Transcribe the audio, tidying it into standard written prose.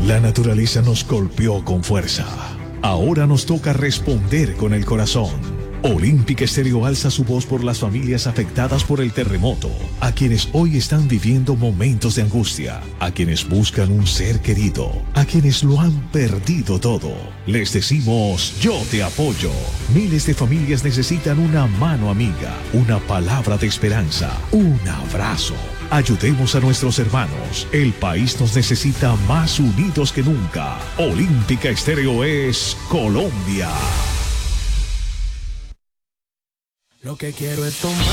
La naturaleza nos golpeó con fuerza. Ahora nos toca responder con el corazón. Olímpica Estéreo alza su voz por las familias afectadas por el terremoto, a quienes hoy están viviendo momentos de angustia, a quienes buscan un ser querido, a quienes lo han perdido todo. Les decimos, yo te apoyo. Miles de familias necesitan una mano amiga, una palabra de esperanza, un abrazo. Ayudemos a nuestros hermanos. El país nos necesita más unidos que nunca. Olímpica Estéreo es Colombia. Lo que quiero es tomar